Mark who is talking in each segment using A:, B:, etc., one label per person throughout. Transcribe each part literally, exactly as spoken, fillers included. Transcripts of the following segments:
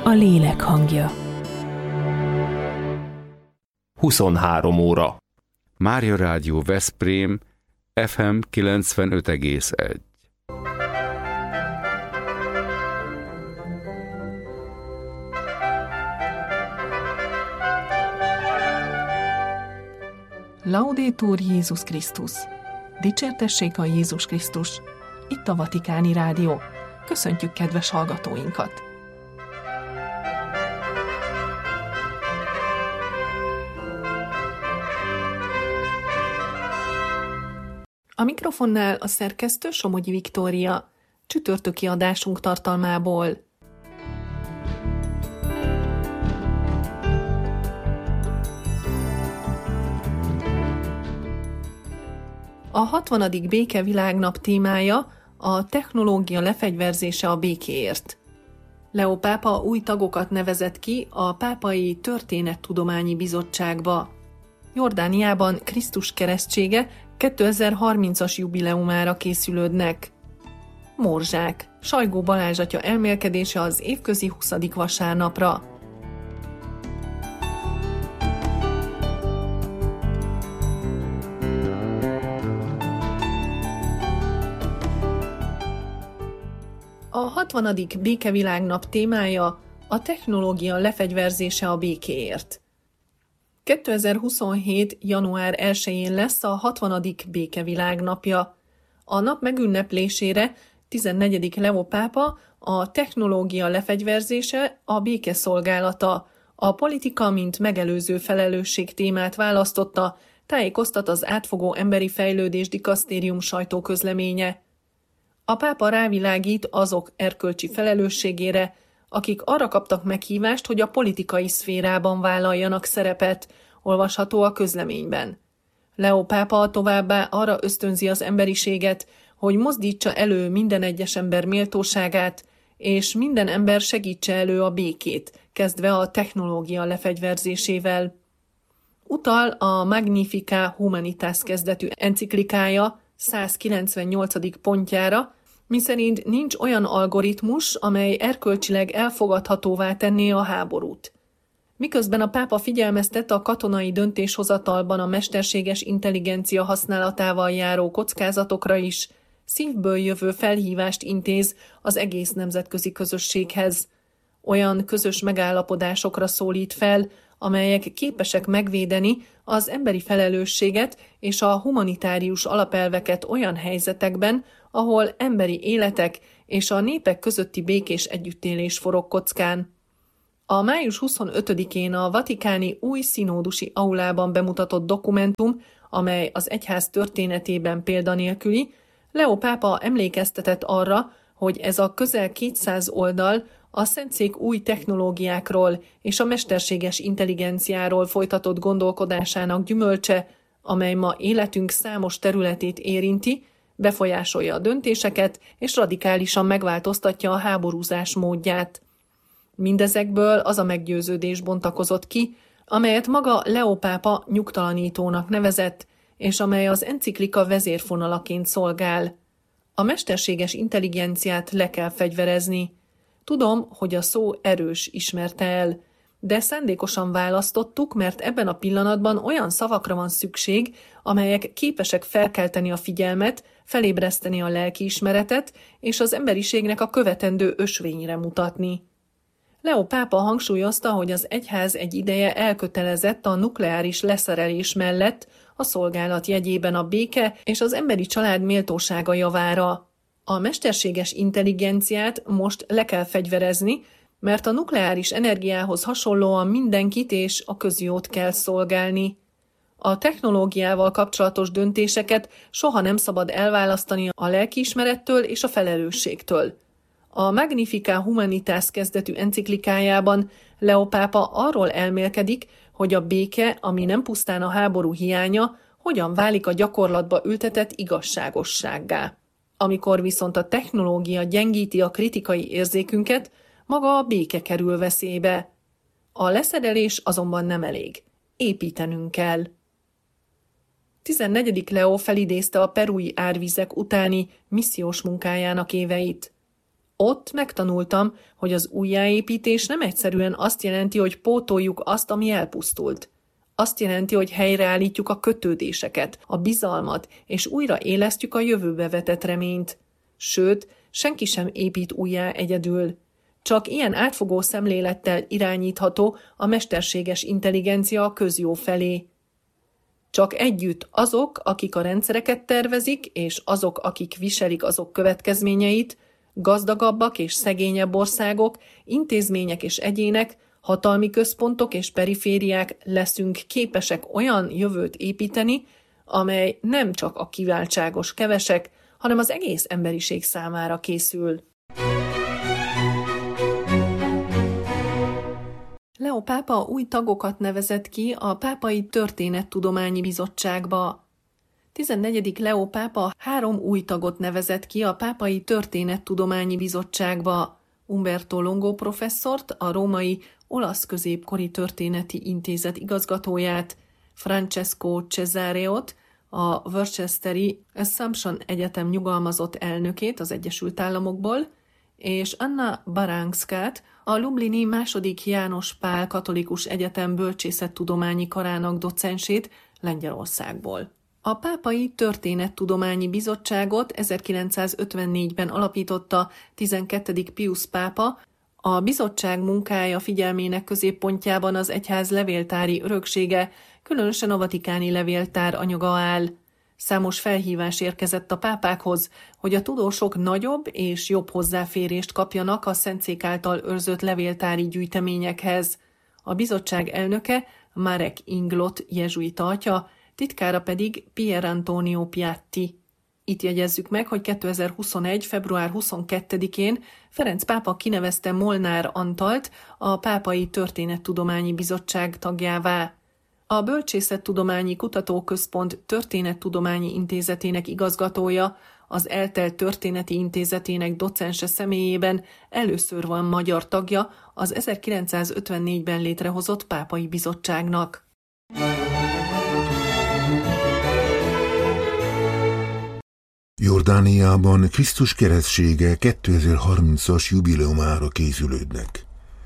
A: a lélek hangja.
B: huszonhárom óra.
C: Mária Rádió Veszprém, ef em kilencvenöt egész egy.
D: Laudetur Jézus Krisztus! Dicsértessék a Jézus Krisztus! Itt a Vatikáni Rádió. Köszöntjük kedves hallgatóinkat! A mikrofonnál a szerkesztő Somogyi Viktória, csütörtöki adásunk tartalmából. A hatvanadik békevilágnap témája a technológia lefegyverzése a békéért. Leó pápa új tagokat nevezett ki a Pápai Történettudományi Bizottságba. Jordániában Krisztus keresztsége kétezer-harmincas jubileumára készülődnek. Morzsák, Sajgó Balázs atya elmélkedése az évközi huszadik vasárnapra. A hatvanadik békevilágnap témája a technológia lefegyverzése a békéért. kétezer-huszonhét. január elsején lesz a hatvanadik békevilágnapja. A nap megünneplésére tizennegyedik Leó pápa a technológia lefegyverzése a békeszolgálata, a politika mint megelőző felelősség témát választotta, tájékoztat az Átfogó Emberi Fejlődés Dikasztérium sajtóközleménye. A pápa rávilágít azok erkölcsi felelősségére, akik arra kaptak meghívást, hogy a politikai szférában vállaljanak szerepet, olvasható a közleményben. Leó pápa továbbá arra ösztönzi az emberiséget, hogy mozdítsa elő minden egyes ember méltóságát, és minden ember segítse elő a békét, kezdve a technológia lefegyverzésével. Utal a Magnificat Humanitas kezdetű enciklikája százkilencvennyolcadik pontjára, miszerint nincs olyan algoritmus, amely erkölcsileg elfogadhatóvá tenné a háborút. Miközben a pápa figyelmeztet a katonai döntéshozatalban a mesterséges intelligencia használatával járó kockázatokra is, szívből jövő felhívást intéz az egész nemzetközi közösséghez. Olyan közös megállapodásokra szólít fel, amelyek képesek megvédeni az emberi felelősséget és a humanitárius alapelveket olyan helyzetekben, ahol emberi életek és a népek közötti békés együttélés forog kockán. A május huszonötödikén a vatikáni új színódusi aulában bemutatott dokumentum, amely az egyház történetében példanélküli, Leó pápa emlékeztetett arra, hogy ez a közel kétszáz oldal a Szentszék új technológiákról és a mesterséges intelligenciáról folytatott gondolkodásának gyümölcse, amely ma életünk számos területét érinti, befolyásolja a döntéseket és radikálisan megváltoztatja a háborúzás módját. Mindezekből az a meggyőződés bontakozott ki, amelyet maga Leó pápa nyugtalanítónak nevezett, és amely az enciklika vezérfonalaként szolgál. A mesterséges intelligenciát le kell fegyverezni. Tudom, hogy a szó erős, ismerte el, de szándékosan választottuk, mert ebben a pillanatban olyan szavakra van szükség, amelyek képesek felkelteni a figyelmet, felébreszteni a lelkiismeretet és az emberiségnek a követendő ösvényre mutatni. Leó pápa hangsúlyozta, hogy az egyház egy ideje elkötelezett a nukleáris leszerelés mellett a szolgálat jegyében a béke és az emberi család méltósága javára. A mesterséges intelligenciát most le kell fegyverezni, mert a nukleáris energiához hasonlóan mindenkit és a közjót kell szolgálni. A technológiával kapcsolatos döntéseket soha nem szabad elválasztani a lelkiismerettől és a felelősségtől. A Magnificat Humanitas kezdetű enciklikájában Leó pápa arról elmélkedik, hogy a béke, ami nem pusztán a háború hiánya, hogyan válik a gyakorlatba ültetett igazságossággá. Amikor viszont a technológia gyengíti a kritikai érzékünket, maga a béke kerül veszélybe. A leszerelés azonban nem elég. Építenünk kell. tizennegyedik Leó felidézte a perui árvizek utáni missziós munkájának éveit. Ott megtanultam, hogy az újjáépítés nem egyszerűen azt jelenti, hogy pótoljuk azt, ami elpusztult. Azt jelenti, hogy helyreállítjuk a kötődéseket, a bizalmat, és újra élesztjük a jövőbe vetett reményt. Sőt, senki sem épít újjá egyedül. Csak ilyen átfogó szemlélettel irányítható a mesterséges intelligencia a közjó felé. Csak együtt azok, akik a rendszereket tervezik, és azok, akik viselik azok következményeit, gazdagabbak és szegényebb országok, intézmények és egyének, hatalmi központok és perifériák leszünk képesek olyan jövőt építeni, amely nem csak a kiváltságos kevesek, hanem az egész emberiség számára készül. Leo pápa új tagokat nevezett ki a Pápai Történettudományi Bizottságba. tizennegyedik Leo pápa három új tagot nevezett ki a Pápai Történettudományi Bizottságba. Umberto Longo professzort, a római Olasz Középkori Történeti Intézet igazgatóját, Francesco Cesareot, a Worcesteri Assumption Egyetem nyugalmazott elnökét az Egyesült Államokból, és Anna Baranskát, a Lublini második János Pál Katolikus Egyetem Bölcsészettudományi Karának docensét Lengyelországból. A Pápai Történettudományi Bizottságot ezerkilencszázötvennégyben alapította tizenkettedik Piusz pápa. A bizottság munkája figyelmének középpontjában az egyház levéltári öröksége, különösen a vatikáni levéltár anyaga áll. Számos felhívás érkezett a pápákhoz, hogy a tudósok nagyobb és jobb hozzáférést kapjanak a Szentszék által őrzött levéltári gyűjteményekhez. A bizottság elnöke Marek Inglot jezsuita atya, titkára pedig Pier Antonio Piatti. Itt jegyezzük meg, hogy kétezer-huszonegy. február huszonkettedikén Ferenc pápa kinevezte Molnár Antalt a Pápai Történettudományi Bizottság tagjává. A Bölcsészettudományi Kutatóközpont Történettudományi Intézetének igazgatója, az Eltelt Történeti Intézetének docense személyében először van magyar tagja az ezerkilencszázötvennégyben létrehozott Pápai Bizottságnak.
A: Jordániában Krisztus keresztsége kétezer-harmincas jubileumára készülődnek.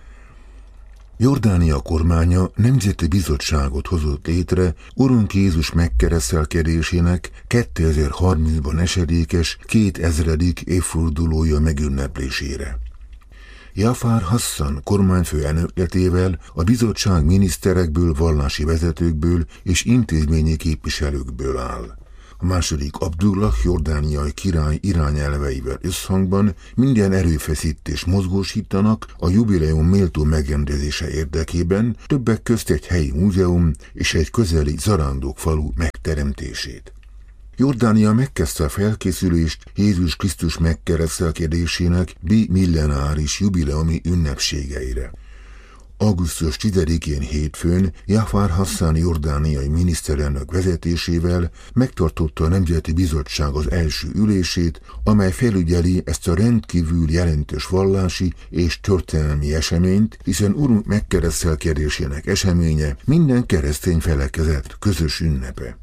A: Jordánia kormánya nemzeti bizottságot hozott létre Urunk Jézus megkeresztelkedésének kétezer-harmincban esedékes kétezredik évfordulója megünneplésére. Jafar Hassan kormányfő elnökletével a bizottság miniszterekből, vallási vezetőkből és intézményi képviselőkből áll. A második Abdullah jordániai király irányelveivel összhangban minden erőfeszítést mozgósítanak a jubileum méltó megrendezése érdekében, többek közt egy helyi múzeum és egy közeli zarándokfalu megteremtését. Jordánia megkezdte a felkészülést Jézus Krisztus megkeresztelkedésének bimillenáris jubileumi ünnepségeire. augusztus tizedikén hétfőn Jafar Hassan jordániai miniszterelnök vezetésével megtartotta a Nemzeti Bizottság az első ülését, amely felügyeli ezt a rendkívül jelentős vallási és történelmi eseményt, hiszen Urunk megkeresztelkedésének eseménye minden keresztény felekezet közös ünnepe.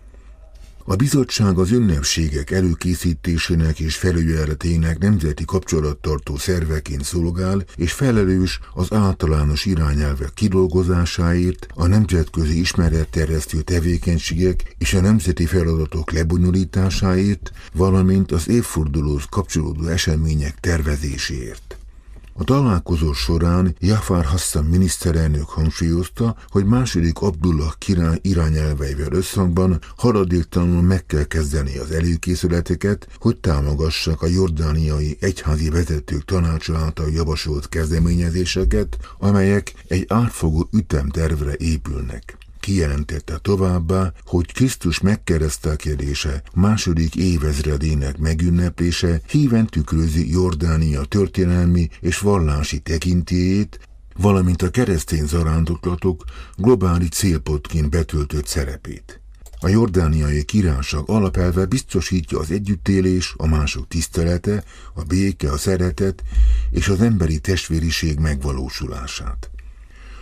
A: A bizottság az ünnepségek előkészítésének és felügyeletének nemzeti kapcsolattartó szerveként szolgál, és felelős az általános irányelvek kidolgozásáért, a nemzetközi ismeretterjesztő tevékenységek és a nemzeti feladatok lebonyolításáért, valamint az évfordulóhoz kapcsolódó események tervezéséért. A találkozó során Jafar Hassan miniszterelnök hangsúlyozta, hogy második Abdullah király irányelveivel összhangban haladéktalanul meg kell kezdeni az előkészületeket, hogy támogassák a jordániai egyházi vezetők tanácsa által javasolt kezdeményezéseket, amelyek egy átfogó ütemtervre épülnek. Kijelentette továbbá, hogy Krisztus megkeresztelkedése második évezredének megünneplése híven tükrözi Jordánia történelmi és vallási tekintélyét, valamint a keresztény zarándoklatok globális célpontként betöltött szerepét. A jordániai királyság alapelve biztosítja az együttélés, a mások tisztelete, a béke, a szeretet és az emberi testvériség megvalósulását.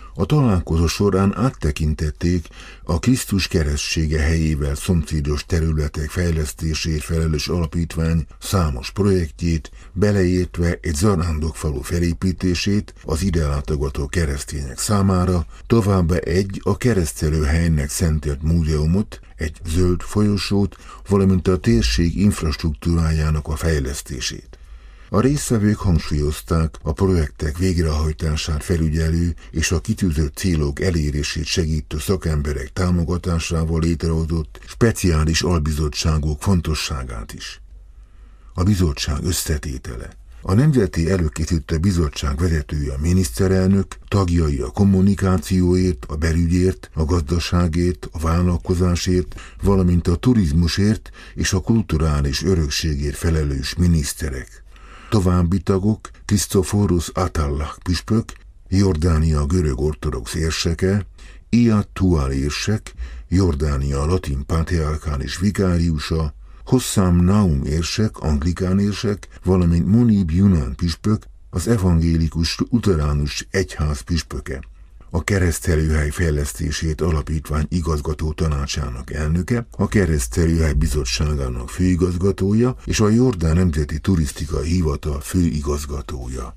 A: A találkozó során áttekintették a Krisztus keresztsége helyével szomszédos területek fejlesztésért felelős alapítvány számos projektjét, beleértve egy zarándokfalu felépítését az ide látogató keresztények számára, továbbá egy a keresztelőhelynek szentelt múzeumot, egy zöld folyosót, valamint a térség infrastruktúrájának a fejlesztését. A résztvevők hangsúlyozták a projektek végrehajtását felügyelő és a kitűzött célok elérését segítő szakemberek támogatásával létrehozott speciális albizottságok fontosságát is. A bizottság összetétele. A Nemzeti Előkészítő Bizottság vezetője a miniszterelnök, tagjai a kommunikációért, a belügyért, a gazdaságért, a vállalkozásért, valamint a turizmusért és a kulturális örökségért felelős miniszterek. További tagok Krisztoforusz Atallah püspök, Jordánia görög ortodox érseke, Iyad Tual érsek, Jordánia latin patriarkális vikáriusa, Hosszám Naum érsek, anglikán érsek, valamint Munib Yunan püspök, az evangélikus luteránus egyház püspöke. A Keresztelőhely fejlesztését alapítvány igazgató tanácsának elnöke, a Keresztelőhely bizottságának főigazgatója és a Jordán Nemzeti Turisztikai Hivatal főigazgatója.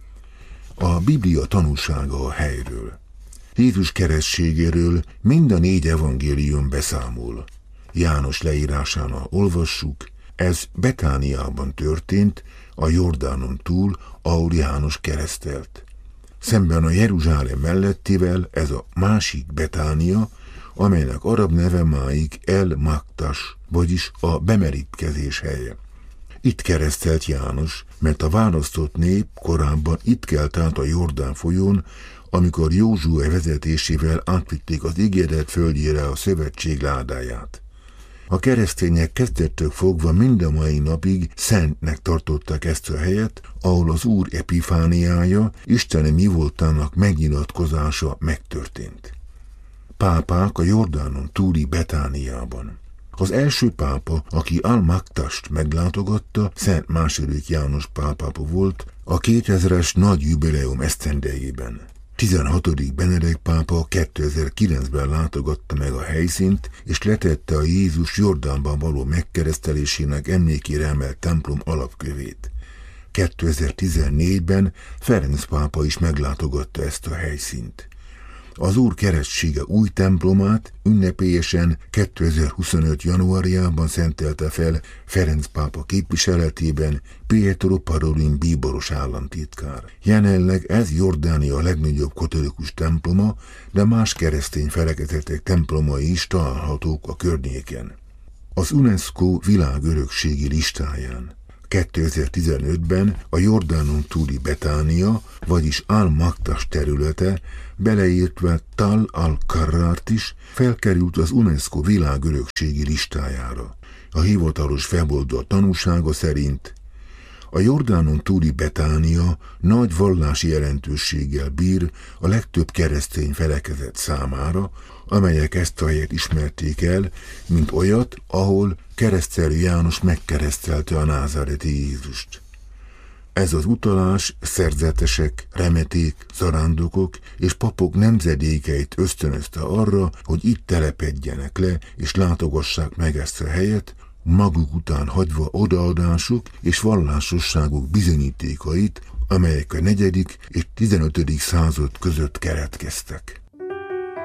A: A Biblia tanúsága a helyről. Jézus keresztségéről mind a négy evangélium beszámol. János leírásánál olvassuk, ez Betániában történt, a Jordánon túl, ahol János keresztelt. Szemben a Jeruzsálem mellettivel ez a másik Betánia, amelynek arab neve máig El Maktas, vagyis a bemerítkezés helye. Itt keresztelt János, mert a választott nép korábban itt kelt át a Jordán folyón, amikor Józsué vezetésével átvitték az ígéret földjére a szövetség ládáját. A keresztények kezdettől fogva mind a mai napig szentnek tartották ezt a helyet, ahol az Úr epifániája, isteni mi voltának megnyilatkozása megtörtént. Pápák a Jordánon túli Betániában. Az első pápa, aki Al-Maktast meglátogatta, Szent második János pápápa volt a kétezres nagy jubileum esztendejében. tizenhatodik Benedek pápa kétezer-kilencben látogatta meg a helyszínt, és letette a Jézus Jordánban való megkeresztelésének emlékére emelt templom alapkövét. kétezer-tizennégyben Ferenc pápa is meglátogatta ezt a helyszínt. Az Úr keresztsége új templomát ünnepélyesen kétezer-huszonöt januárjában szentelte fel Ferenc pápa képviseletében Pietro Parolin bíboros államtitkár. Jelenleg ez Jordánia legnagyobb katolikus temploma, de más keresztény felekezetek templomai is találhatók a környéken. Az UNESCO világörökségi listáján kétezer-tizenötben a Jordánon túli Betánia, vagyis Al-Maktas területe, beleértve Tal al-Karrart is felkerült az UNESCO világörökségi listájára. A hivatalos weboldal tanúsága szerint a Jordánon túli Betánia nagy vallási jelentőséggel bír a legtöbb keresztény felekezet számára, amelyek ezt a helyet ismerték el, mint olyat, ahol keresztelő János megkeresztelte a názáreti Jézust. Ez az utalás szerzetesek, remeték, zarándokok és papok nemzedékeit ösztönözte arra, hogy itt telepedjenek le és látogassák meg ezt a helyet, maguk után hagyva odaadásuk és vallásosságuk bizonyítékait, amelyek a negyedik és tizenötödik század között keletkeztek.